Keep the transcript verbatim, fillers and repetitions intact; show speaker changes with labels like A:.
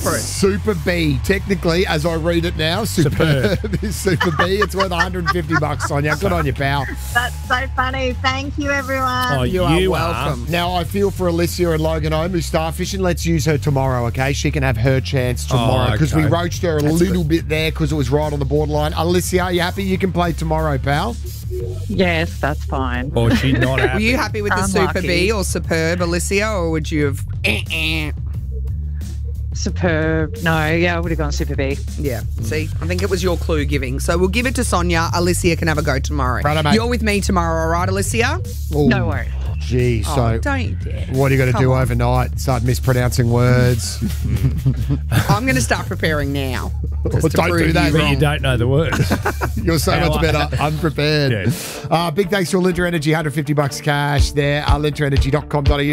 A: for it.
B: Super B. Technically, as I read it now, Superb. is Super B. It's worth one hundred fifty bucks, Sonia. Good on you, pal.
C: That's so funny. Thank you, everyone.
A: Oh,
B: You,
A: you
B: are
A: are.
B: welcome. Now, I feel for Alicia and Logan Ohm who starfishing. Let's use her tomorrow, okay? She can have her chance tomorrow because
A: okay.
B: we roached her a
A: That's
B: little
A: good.
B: bit there because it was right on the borderline. Alicia, are you happy you can play tomorrow, pal?
D: Yes, that's fine.
A: Or she's not
E: Were
A: happy.
E: you happy with the Super
D: Unlucky.
E: B or Superb, Alicia, or would you have... Eh, eh?
D: Superb. No, yeah, I would have gone Super B.
E: Yeah, see, I think it was your clue giving. So we'll give it to Sonia. Alicia can have a go tomorrow.
B: Righto, mate.
E: You're with me tomorrow, all right, Alicia?
B: Ooh,
D: No worries.
B: Gee,
E: Oh,
B: so
E: don't you dare.
B: what are you going to
E: Come
B: do
E: on.
B: overnight? Start mispronouncing words?
E: I'm going to start preparing now.
B: Well,
E: just to
B: don't
E: prove
B: do that.
E: you
A: But
E: wrong.
A: you don't know the words.
B: You're so
A: How
B: much
A: I-
B: better unprepared.
A: Yes.
B: Uh, big thanks to Alinta Energy, one hundred fifty bucks cash there. alinta energy dot com dot a u.